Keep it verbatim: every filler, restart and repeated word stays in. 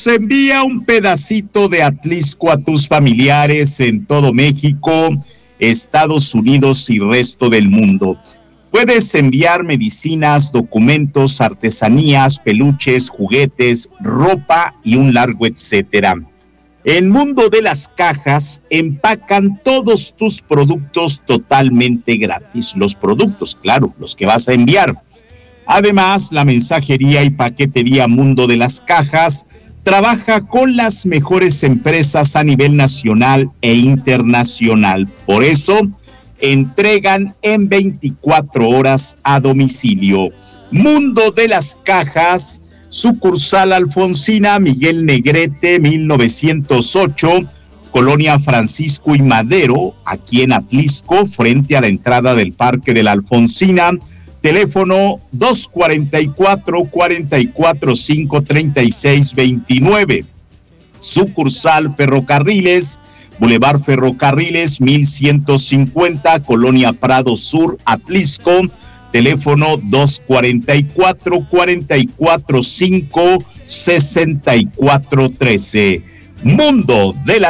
Envía un pedacito de Atlisco a tus familiares en todo México, Estados Unidos y resto del mundo. Puedes enviar medicinas, documentos, artesanías, peluches, juguetes, ropa y un largo etcétera. En Mundo de las Cajas empacan todos tus productos totalmente gratis. Los productos, claro, los que vas a enviar. Además, la mensajería y paquetería Mundo de las Cajas trabaja con las mejores empresas a nivel nacional e internacional. Por eso, entregan en veinticuatro horas a domicilio. Mundo de las Cajas, sucursal Alfonsina Miguel Negrete, mil novecientos ocho, Colonia Francisco y Madero, aquí en Atlisco, frente a la entrada del Parque de la Alfonsina. Teléfono dos cuatro cuatro, cuatro cuatro cinco, tres seis dos nueve. Sucursal Ferrocarriles, Boulevard Ferrocarriles, mil ciento cincuenta, Colonia Prado Sur, Atlisco. Teléfono dos cuatro cuatro, cuatro cuatro cinco, seis cuatro uno tres. Mundo de la